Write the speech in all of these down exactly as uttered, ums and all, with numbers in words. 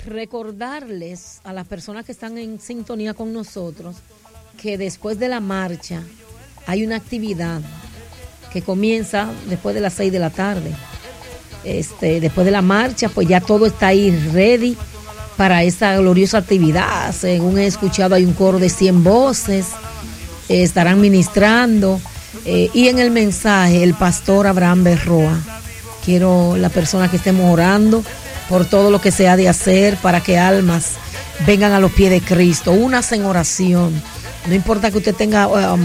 recordarles a las personas que están en sintonía con nosotros que después de la marcha hay una actividad que comienza después de las seis de la tarde. Este, después de la marcha, pues ya todo está ahí ready para esa gloriosa actividad. Según he escuchado, hay un coro de cien voces, eh, estarán ministrando, eh, y en el mensaje el pastor Abraham Berroa. Quiero la persona que estemos orando por todo lo que se ha de hacer para que almas vengan a los pies de Cristo. Únase en oración. No importa que usted tenga um,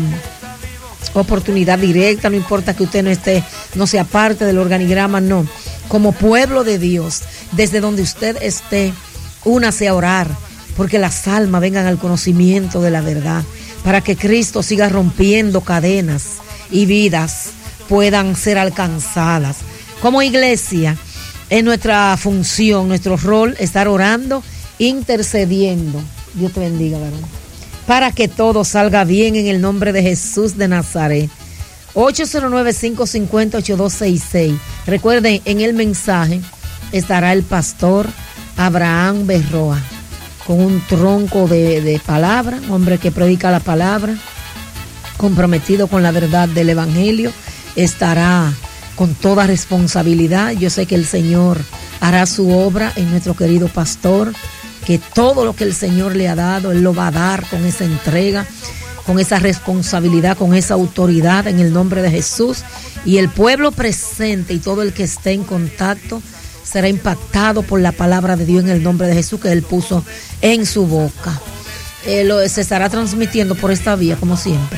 oportunidad directa, no importa que usted no esté, no sea parte del organigrama, no. Como pueblo de Dios, desde donde usted esté, únase a orar, porque las almas vengan al conocimiento de la verdad, para que Cristo siga rompiendo cadenas y vidas puedan ser alcanzadas. Como iglesia, es nuestra función, nuestro rol, estar orando, intercediendo. Dios te bendiga, varón. Para que todo salga bien en el nombre de Jesús de Nazaret. ocho cero nueve, cinco cinco cero, ocho dos seis seis. Recuerden, en el mensaje estará el pastor Abraham Berroa, con un tronco de, de palabra, un hombre que predica la palabra, comprometido con la verdad del evangelio. Estará con toda responsabilidad. Yo sé que el Señor hará su obra en nuestro querido pastor, que todo lo que el Señor le ha dado, Él lo va a dar con esa entrega, con esa responsabilidad, con esa autoridad en el nombre de Jesús. Y el pueblo presente y todo el que esté en contacto será impactado por la palabra de Dios en el nombre de Jesús que Él puso en su boca. Eh, lo, se estará transmitiendo por esta vía, como siempre.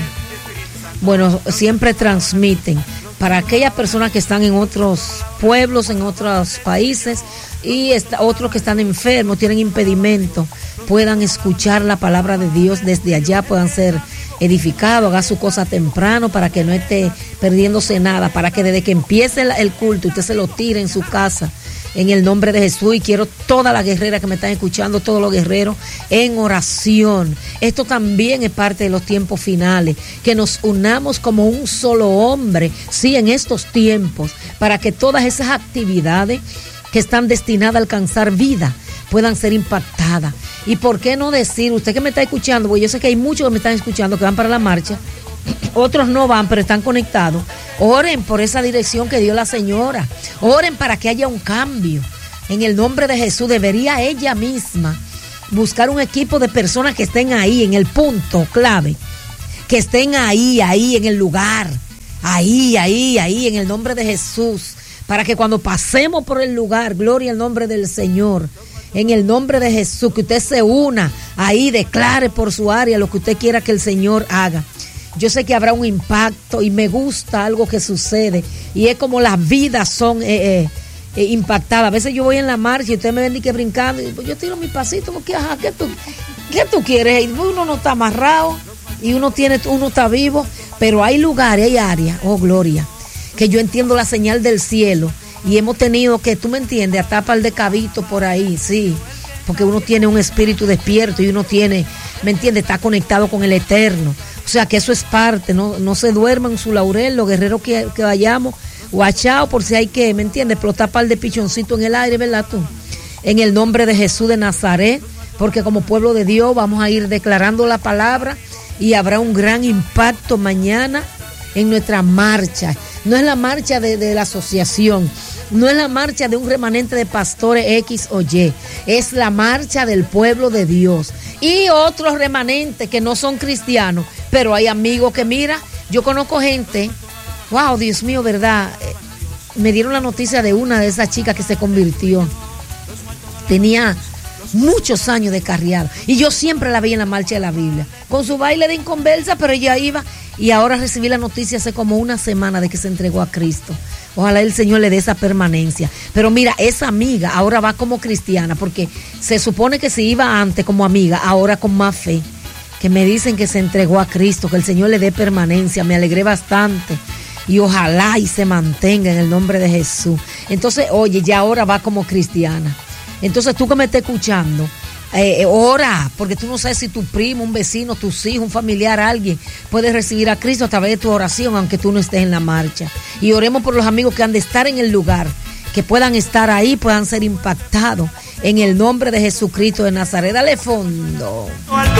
Bueno, siempre transmiten para aquellas personas que están en otros pueblos, en otros países, y está, otros que están enfermos, tienen impedimento, puedan escuchar la palabra de Dios desde allá, puedan ser edificados, haga su cosa temprano para que no esté perdiéndose nada, para que desde que empiece el, el culto usted se lo tire en su casa, en el nombre de Jesús. Y quiero todas las guerreras que me están escuchando, todos los guerreros, en oración. Esto también es parte de los tiempos finales, que nos unamos como un solo hombre, sí, en estos tiempos, para que todas esas actividades que están destinadas a alcanzar vida puedan ser impactadas. Y por qué no decir, usted que me está escuchando, porque yo sé que hay muchos que me están escuchando que van para la marcha, otros no van, pero están conectados. Oren por esa dirección que dio la señora. Oren para que haya un cambio. En el nombre de Jesús, debería ella misma buscar un equipo de personas que estén ahí, en el punto clave. Que estén ahí, ahí, en el lugar. Ahí, ahí, ahí, en el nombre de Jesús. Para que cuando pasemos por el lugar, gloria al nombre del Señor, en el nombre de Jesús, que usted se una ahí, declare por su área lo que usted quiera que el Señor haga. Yo sé que habrá un impacto y me gusta algo que sucede y es como las vidas son eh, eh, eh, impactadas. A veces yo voy en la marcha y usted me ven y que brincando y pues yo tiro mi pasito porque ajá, ¿qué tú, qué tú quieres? Uno no está amarrado y uno tiene, uno está vivo, pero hay lugares, hay áreas, oh gloria, que yo entiendo la señal del cielo y hemos tenido que, tú me entiendes, hasta par de cabitos por ahí, sí, porque uno tiene un espíritu despierto y uno tiene, me entiendes, está conectado con el Eterno. O sea que eso es parte, no, no se duerman en su laurel, los guerreros que, que vayamos, guachao por si hay que, ¿me entiendes? Explotar par de pichoncitos en el aire, ¿verdad tú? En el nombre de Jesús de Nazaret, porque como pueblo de Dios vamos a ir declarando la palabra y habrá un gran impacto mañana en nuestra marcha. No es la marcha de, de la asociación, no es la marcha de un remanente de pastores X o Y, es la marcha del pueblo de Dios. Y otros remanentes que no son cristianos, pero hay amigos que, mira, yo conozco gente, wow, Dios mío, ¿verdad? Eh, me dieron la noticia de una de esas chicas que se convirtió. Tenía muchos años de carriado y yo siempre la veía en la marcha de la Biblia, con su baile de inconversa, pero ella iba y ahora recibí la noticia hace como una semana de que se entregó a Cristo. Ojalá el Señor le dé esa permanencia. Pero mira, esa amiga ahora va como cristiana, porque se supone que si iba antes como amiga, ahora con más fe, que me dicen que se entregó a Cristo, que el Señor le dé permanencia. Me alegré bastante y ojalá y se mantenga en el nombre de Jesús. Entonces, oye, ya ahora va como cristiana. Entonces tú que me estás escuchando, eh, ora, porque tú no sabes si tu primo, un vecino, tus hijos, un familiar, alguien puede recibir a Cristo a través de tu oración, aunque tú no estés en la marcha. Y oremos por los amigos que han de estar en el lugar, que puedan estar ahí, puedan ser impactados en el nombre de Jesucristo de Nazaret. Dale fondo.